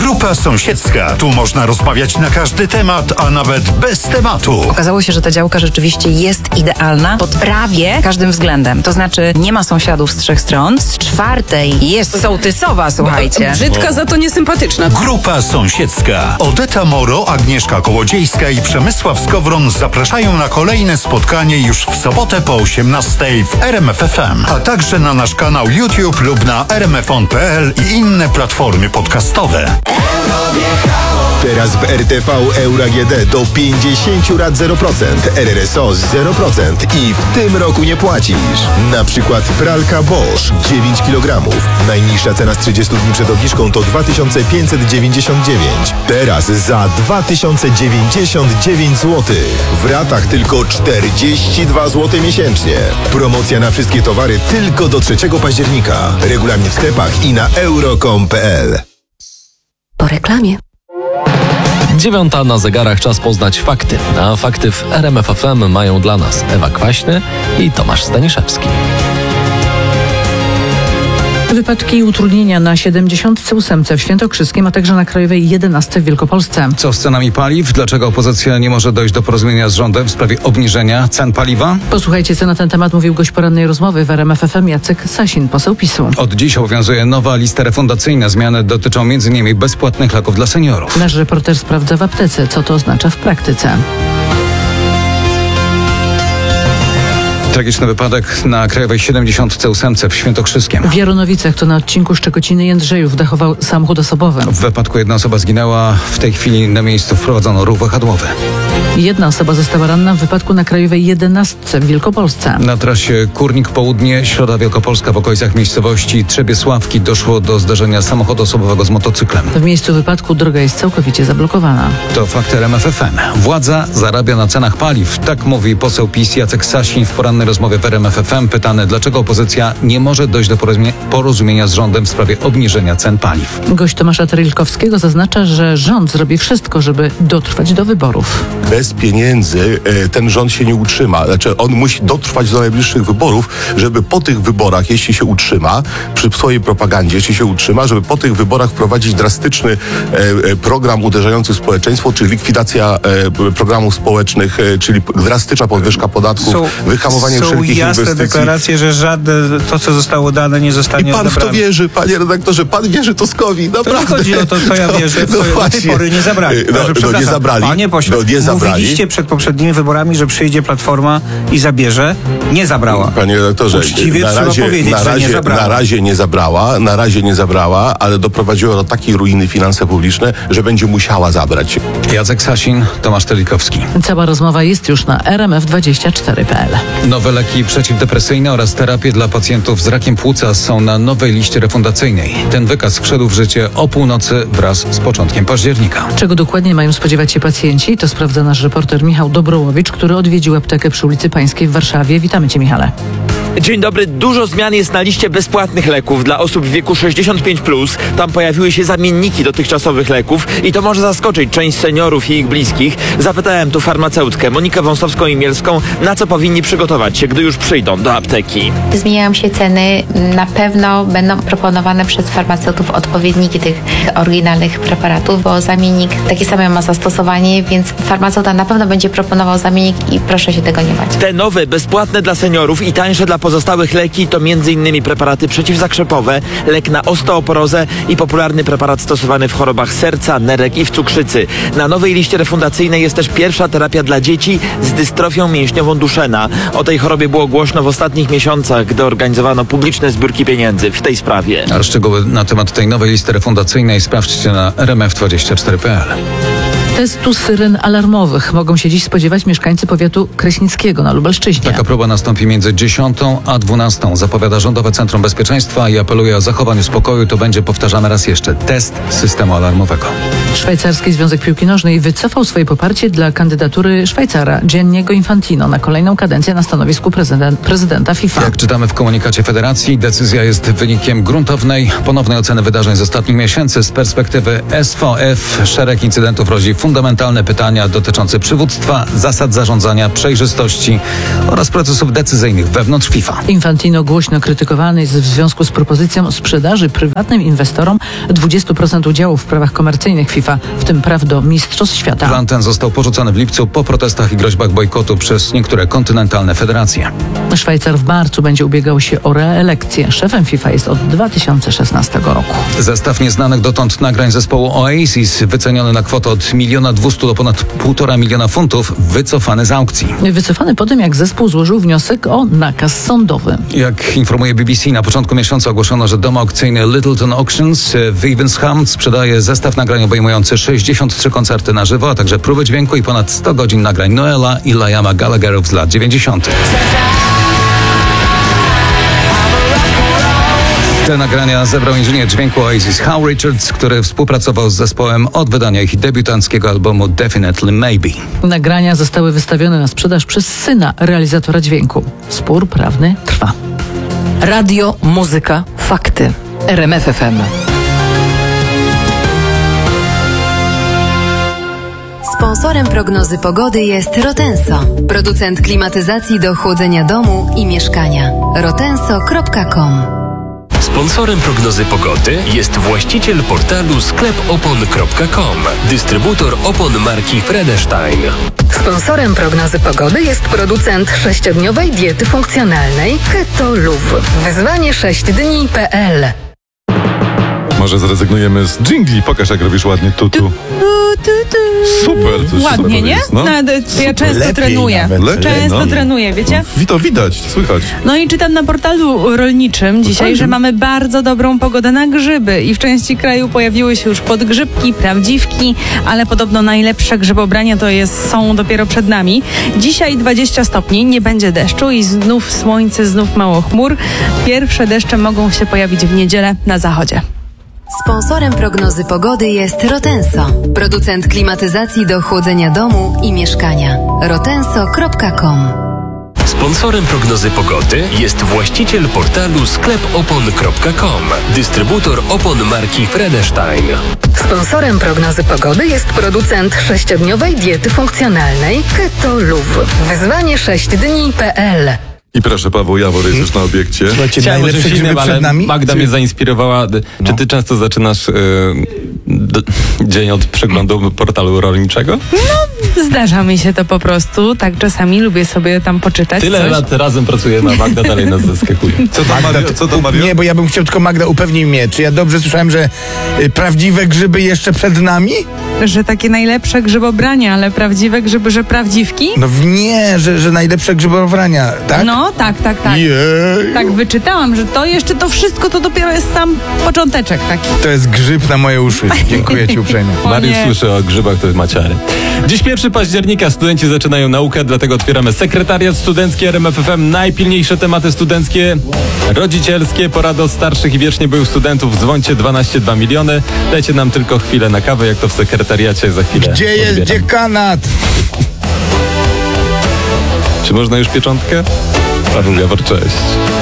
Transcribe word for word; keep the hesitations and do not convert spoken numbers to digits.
Grupa sąsiedzka. Tu można rozmawiać na każdy temat, a nawet bez tematu. Okazało się, że ta działka rzeczywiście jest idealna pod prawie każdym względem. To znaczy nie ma sąsiadów z trzech stron, z czwartej jest sołtysowa, słuchajcie. Brzydka, za to niesympatyczna. Grupa sąsiedzka. Odeta Moro, Agnieszka Kołodziejska i Przemysław Skowron zapraszają na kolejne spotkanie już w sobotę po osiemnastej w R M F F M, a także na nasz kanał YouTube lub na r m f on kropka p l i inne platformy podcastowe. Teraz w R T V Euro A G D do pięćdziesiąt lat zero procent, R R S O zero procent i w tym roku nie płacisz. Na przykład pralka Bosch dziewięć kilogramów. Najniższa cena z trzydziestu dni przed obniżką to dwa tysiące pięćset dziewięćdziesiąt dziewięć. Teraz za dwa tysiące dziewięćdziesiąt dziewięć złotych. W ratach tylko czterdzieści dwa złote miesięcznie. Promocja na wszystkie towary tylko do trzeciego października. Regulamin w sklepach i na euro kropka com kropka p l. Po reklamie. Dziewiąta na zegarach, czas poznać fakty. A fakty w R M F F M mają dla nas Ewa Kwaśny i Tomasz Staniszewski. Wypadki i utrudnienia na siedemdziesiątce ósemce w Świętokrzyskiem, a także na Krajowej jedenastce w Wielkopolsce. Co z cenami paliw? Dlaczego opozycja nie może dojść do porozumienia z rządem w sprawie obniżenia cen paliwa? Posłuchajcie, co na ten temat mówił gość porannej rozmowy w R M F F M Jacek Sasin, poseł PiSu. Od dziś obowiązuje nowa lista refundacyjna. Zmiany dotyczą między innymi bezpłatnych leków dla seniorów. Nasz reporter sprawdza w aptece, co to oznacza w praktyce. Tragiczny wypadek na Krajowej siedemdziesiątce ósemce w Świętokrzyskiem. W Jaronowicach, to na odcinku Szczekociny Jędrzejów, dachował samochód osobowy. W wypadku jedna osoba zginęła. W tej chwili na miejscu wprowadzono ruch wahadłowy. Jedna osoba została ranna w wypadku na Krajowej jedenastce w Wielkopolsce. Na trasie Kurnik Południe, Środa Wielkopolska w okolicach miejscowości Trzebiesławki doszło do zdarzenia samochodu osobowego z motocyklem. W miejscu wypadku droga jest całkowicie zablokowana. To fakt R M F F M. Władza zarabia na cenach paliw. Tak mówi poseł PiS Jacek Sasin w porannej rozmowie w R M F F M, pytany, dlaczego opozycja nie może dojść do porozumienia z rządem w sprawie obniżenia cen paliw. Gość Tomasza Trylkowskiego zaznacza, że rząd zrobi wszystko, żeby dotrwać do wyborów. Bez pieniędzy ten rząd się nie utrzyma. Znaczy on musi dotrwać do najbliższych wyborów, żeby po tych wyborach, jeśli się utrzyma, przy swojej propagandzie, jeśli się utrzyma, żeby po tych wyborach wprowadzić drastyczny program uderzający w społeczeństwo, czyli likwidacja programów społecznych, czyli drastyczna podwyżka podatków, są, wyhamowanie są wszelkich jasne inwestycji. deklaracje, że żadne to, co zostało dane, nie zostanie I pan odebrane. w to wierzy, panie redaktorze, pan wierzy Tuskowi, naprawdę. To nie chodzi o to, co ja wierzę, co no, do tej pory nie zabrali. No, no nie zabrali. Panie pośle, no, nie zabrali. Mówiliście przed poprzednimi wyborami, że przyjdzie Platforma i zabierze. Nie zabrała. Panie redaktorze, uczciwie na trzeba razie, powiedzieć, na razie, że nie zabrała. Na razie nie zabrała, na razie nie zabrała, ale doprowadziła do takiej ruiny finanse publiczne, że będzie musiała zabrać. Jacek Sasin, Tomasz Telikowski. Cała rozmowa jest już na r m f dwadzieścia cztery kropka p l. Nowe leki przeciwdepresyjne oraz terapie dla pacjentów z rakiem płuca są na nowej liście refundacyjnej. Ten wykaz wszedł w życie o północy wraz z początkiem października. Czego dokładnie mają spodziewać się pacjenci? To sprawdza nasz reporter Michał Dobrołowicz, który odwiedził aptekę przy ulicy Pańskiej w Warszawie. Witamy Cię, Michale. Dzień dobry. Dużo zmian jest na liście bezpłatnych leków dla osób w wieku sześćdziesiąt pięć plus. Tam pojawiły się zamienniki dotychczasowych leków i to może zaskoczyć część seniorów i ich bliskich. Zapytałem tu farmaceutkę Monikę Wąsowską-Imielską, na co powinni przygotować się, gdy już przyjdą do apteki. Zmieniają się ceny. Na pewno będą proponowane przez farmaceutów odpowiedniki tych oryginalnych preparatów, bo zamiennik takie same ma zastosowanie, więc farmaceuta na pewno będzie proponował zamiennik i proszę się tego nie bać. Te nowe, bezpłatne dla seniorów i tańsze dla pozostałych leki to między innymi preparaty przeciwzakrzepowe, lek na osteoporozę i popularny preparat stosowany w chorobach serca, nerek i w cukrzycy. Na nowej liście refundacyjnej jest też pierwsza terapia dla dzieci z dystrofią mięśniową Duchenne. O tej chorobie było głośno w ostatnich miesiącach, gdy organizowano publiczne zbiórki pieniędzy w tej sprawie. A szczegóły na temat tej nowej listy refundacyjnej sprawdźcie na r m f dwadzieścia cztery kropka p l. Testu syren alarmowych mogą się dziś spodziewać mieszkańcy powiatu kraśnickiego na Lubelszczyźnie. Taka próba nastąpi między dziesiątą a dwunastą. Zapowiada Rządowe Centrum Bezpieczeństwa i apeluje o zachowanie spokoju. To będzie powtarzany raz jeszcze. Test systemu alarmowego. Szwajcarski Związek Piłki Nożnej wycofał swoje poparcie dla kandydatury Szwajcara Gianniego Infantino na kolejną kadencję na stanowisku prezydent, prezydenta FIFA. Jak czytamy w komunikacie federacji, decyzja jest wynikiem gruntownej, ponownej oceny wydarzeń z ostatnich miesięcy. Z perspektywy S V F szereg incydentów rodzi fundamentalne pytania dotyczące przywództwa, zasad zarządzania, przejrzystości oraz procesów decyzyjnych wewnątrz FIFA. Infantino głośno krytykowany jest w związku z propozycją sprzedaży prywatnym inwestorom dwadzieścia procent udziałów w prawach komercyjnych FIFA, w tym praw do Mistrzostw Świata. Plan ten został porzucony w lipcu po protestach i groźbach bojkotu przez niektóre kontynentalne federacje. Szwajcar w marcu będzie ubiegał się o reelekcję. Szefem FIFA jest od dwa tysiące szesnastego roku. Zestaw nieznanych dotąd nagrań zespołu Oasis, wyceniony na kwotę od miliona dwustu do ponad półtora miliona funtów, wycofany z aukcji. Wycofany po tym, jak zespół złożył wniosek o nakaz sądowy. Jak informuje B B C, na początku miesiąca ogłoszono, że dom aukcyjny Littleton Auctions w Evensham sprzedaje zestaw nagrań obejmujący sześćdziesiąt trzy koncerty na żywo, a także próby dźwięku i ponad sto godzin nagrań Noela i Liama Gallagherów z lat dziewięćdziesiątych. Te nagrania zebrał inżynier dźwięku Oasis Hal Richards, który współpracował z zespołem od wydania ich debiutanckiego albumu Definitely Maybe. Nagrania zostały wystawione na sprzedaż przez syna realizatora dźwięku. Spór prawny trwa. Radio, muzyka, fakty. R M F F M. Sponsorem prognozy pogody jest Rotenso, producent klimatyzacji do chłodzenia domu i mieszkania. rotenso kropka com. Sponsorem prognozy pogody jest właściciel portalu sklep opon kropka com, dystrybutor opon marki Fredestein. Sponsorem prognozy pogody jest producent sześciodniowej diety funkcjonalnej Keto Luv. Wyzwanie sześć dni kropka p l. Może zrezygnujemy z dżingli. Pokaż, jak robisz ładnie tutu. Super. To ładnie, super nie? jest, no. Nawet ja często Lepiej trenuję. nawet. Lepiej, często no. trenuję, wiecie? I to widać, słychać. No i czytam na portalu rolniczym dzisiaj, że mamy bardzo dobrą pogodę na grzyby i w części kraju pojawiły się już podgrzybki, prawdziwki, ale podobno najlepsze grzybobrania to jest, są dopiero przed nami. Dzisiaj dwadzieścia stopni, nie będzie deszczu i znów słońce, znów mało chmur. Pierwsze deszcze mogą się pojawić w niedzielę na zachodzie. Sponsorem prognozy pogody jest Rotenso, producent klimatyzacji do chłodzenia domu i mieszkania. rotenso kropka com. Sponsorem prognozy pogody jest właściciel portalu sklep opon kropka com, dystrybutor opon marki Fredestein. Sponsorem prognozy pogody jest producent sześciodniowej diety funkcjonalnej Keto Luv. Wyzwanie sześć dni kropka p l. I proszę, Paweł Jawor, jest już na obiekcie. Chciałem o czymś innym, ale Magda mnie zainspirowała. Czy ty często zaczynasz yy, d- dzień od przeglądu portalu rolniczego? No, zdarza mi się to po prostu. Tak czasami lubię sobie tam poczytać Tyle coś. lat razem pracujemy, a Magda dalej nas zaskakuje. Co to, Mario? Co to, Mario? Nie, bo ja bym chciał tylko, Magda, upewnij mnie. Czy ja dobrze słyszałem, że y, prawdziwe grzyby jeszcze przed nami? Że takie najlepsze grzybobrania, ale prawdziwe grzyby, że prawdziwki? No w- nie, że, że najlepsze grzybobrania, tak? No, tak, tak, tak. Jej. Tak wyczytałam, że to jeszcze to wszystko to dopiero jest sam począteczek taki. To jest grzyb na moje uszy. Dziękuję ci uprzejmie. Mariusz słyszy o grzybach, to jest maciary. Dziś pierwszego października studenci zaczynają naukę, dlatego otwieramy sekretariat studencki R M F F M. Najpilniejsze tematy studenckie, rodzicielskie, pora do starszych i wiecznie byłych studentów. Dzwońcie dwanaście dwa miliony. Dajcie nam tylko chwilę na kawę, jak to w sekretariacie za chwilę. Gdzie jest odbieram. dziekanat? Czy można już pieczątkę? Paweł Jawor, cześć.